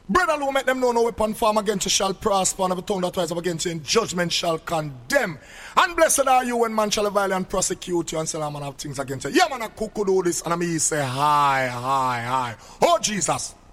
Brother Lou, make them know no weapon form against you shall prosper, and every tongue that rise up against you in judgment shall condemn. And blessed are you when man shall violate and prosecute you and say, man, have things against you. Yeah, man, I could do this, and I say, hi. Oh, Jesus.